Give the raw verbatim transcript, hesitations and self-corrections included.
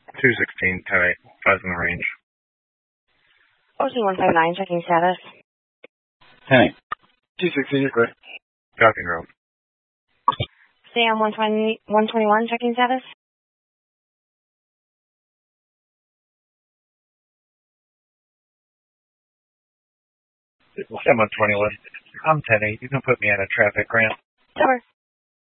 two sixteen, ten eight, five's in the range. O C one five nine, checking status. ten eight. two sixteen, you're good. Copy, road. Sam one twenty, one twenty-one, checking status. Sam one twenty-one, I'm ten eight. You can put me on a traffic grant. Over.